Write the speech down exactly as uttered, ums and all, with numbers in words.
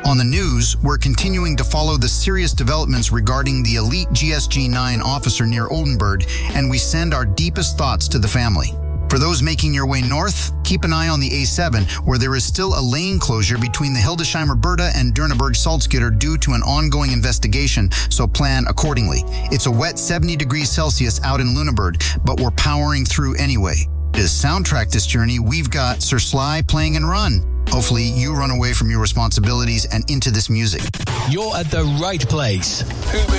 On the news, we're continuing to follow the serious developments regarding the elite G S G nine officer near Oldenburg, and we send our deepest thoughts to the family. For those making your way north, keep an eye on the A seven, where there is still a lane closure between the Hildesheimer Berta and Dürneberg Salzgitter due to an ongoing investigation, so plan accordingly. It's a wet seventy degrees Celsius out in Lüneburg, but we're powering through anyway. To soundtrack this journey, we've got Sir Sly playing and Run. Hopefully you run away from your responsibilities and into this music. You're at the right place.